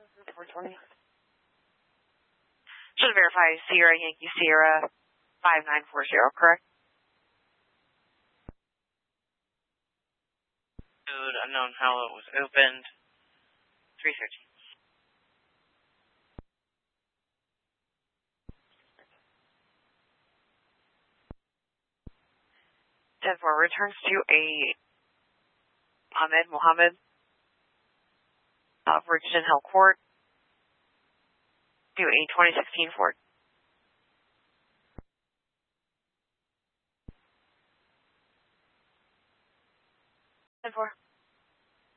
420. Just verify Sierra Yankee Sierra 5940, correct? Code unknown how it was opened. 313. 10-4 returns to a Ahmed Mohammed of Richmond Hill Court to a 2016 Ford.